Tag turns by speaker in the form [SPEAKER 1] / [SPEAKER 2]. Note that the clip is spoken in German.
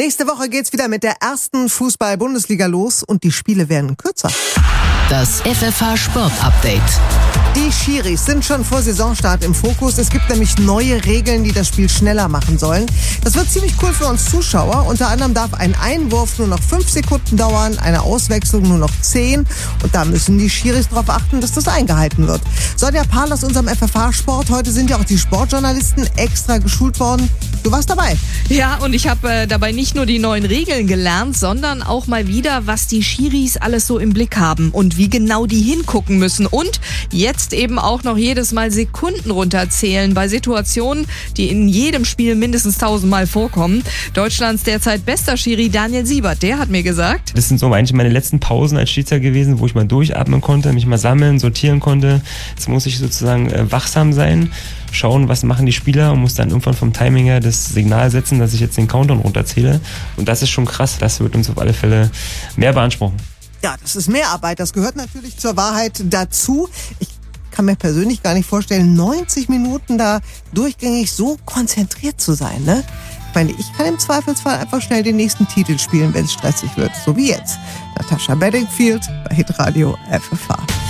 [SPEAKER 1] Nächste Woche geht's wieder mit der ersten Fußball-Bundesliga los und die Spiele werden kürzer.
[SPEAKER 2] Das FFH Sport Update.
[SPEAKER 1] Die Schiris sind schon vor Saisonstart im Fokus. Es gibt nämlich neue Regeln, die das Spiel schneller machen sollen. Das wird ziemlich cool für uns Zuschauer. Unter anderem darf ein Einwurf nur noch 5 Sekunden dauern, eine Auswechslung nur noch 10. Und da müssen die Schiris darauf achten, dass das eingehalten wird. Sonja Pahl aus unserem FFH Sport. Heute sind ja auch die Sportjournalisten extra geschult worden. Du warst dabei.
[SPEAKER 3] Ja, und ich habe dabei nicht nur die neuen Regeln gelernt, sondern auch mal wieder, was die Schiris alles so im Blick haben und wie genau die hingucken müssen. Und jetzt eben auch noch jedes Mal Sekunden runterzählen bei Situationen, die in jedem Spiel mindestens 1000-mal vorkommen. Deutschlands derzeit bester Schiri Daniel Siebert, der hat mir gesagt:
[SPEAKER 4] Das sind so eigentlich meine letzten Pausen als Schiedsrichter gewesen, wo ich mal durchatmen konnte, mich mal sammeln, sortieren konnte. Jetzt muss ich sozusagen wachsam sein, schauen, was machen die Spieler und muss dann irgendwann vom Timing her das Signal setzen, dass ich jetzt den Countdown runterzähle. Und das ist schon krass. Das wird uns auf alle Fälle mehr beanspruchen.
[SPEAKER 1] Ja, das ist Mehrarbeit. Das gehört natürlich zur Wahrheit dazu. Ich kann mir persönlich gar nicht vorstellen, 90 Minuten da durchgängig so konzentriert zu sein, ne? Ich meine, ich kann im Zweifelsfall einfach schnell den nächsten Titel spielen, wenn es stressig wird. So wie jetzt. Natascha Bedingfield bei Hitradio FFH.